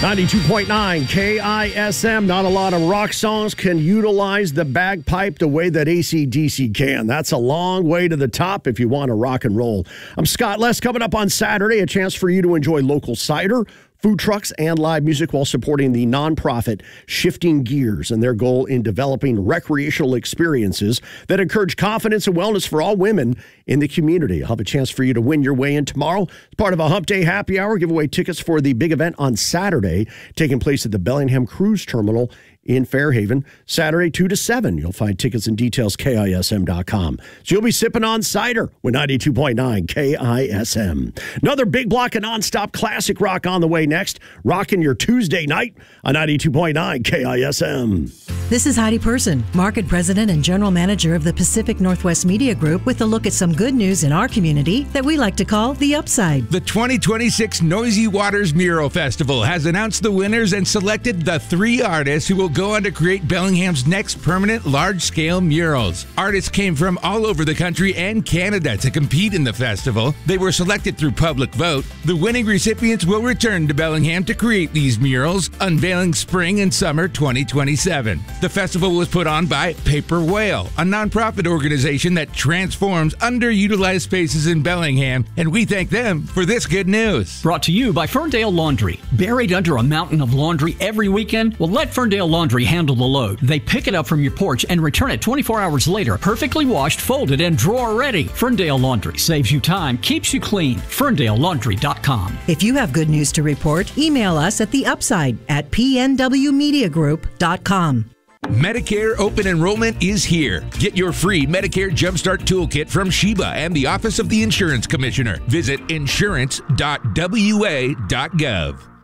92.9 KISM. Not a lot of rock songs can utilize the bagpipe the way that AC/DC can. That's a long way to the top if you want to rock and roll. I'm Scott Les. Coming up on Saturday, a chance for you to enjoy local cider, food trucks, and live music while supporting the nonprofit Shifting Gears and their goal in developing recreational experiences that encourage confidence and wellness for all women in the community. I'll have a chance for you to win your way in tomorrow. It's part of a Hump Day Happy Hour. Give away tickets for the big event on Saturday, taking place at the Bellingham Cruise Terminal in Fairhaven, Saturday 2 to 7. You'll find tickets and details, KISM.com. So you'll be sipping on cider with 92.9 KISM. Another big block of nonstop classic rock on the way next. Rocking your Tuesday night on 92.9 KISM. This is Heidi Person, Market President and General Manager of the Pacific Northwest Media Group, with a look at some good news in our community that we like to call the upside. The 2026 Noisy Waters Mural Festival has announced the winners and selected the 3 artists who will go on to create Bellingham's next permanent large-scale murals. Artists came from all over the country and Canada to compete in the festival. They were selected through public vote. The winning recipients will return to Bellingham to create these murals, unveiling spring and summer 2027. The festival was put on by Paper Whale, a nonprofit organization that transforms underutilized spaces in Bellingham, and we thank them for this good news. Brought to you by Ferndale Laundry. Buried under a mountain of laundry every weekend? Well, let Ferndale Laundry handle the load. They pick it up from your porch and return it 24 hours later, perfectly washed, folded, and drawer ready. Ferndale Laundry saves you time, keeps you clean. FerndaleLaundry.com. If you have good news to report, email us at theupside@pnwmediagroup.com. Medicare open enrollment is here. Get your free Medicare Jumpstart Toolkit from Sheba and the Office of the Insurance Commissioner. Visit insurance.wa.gov.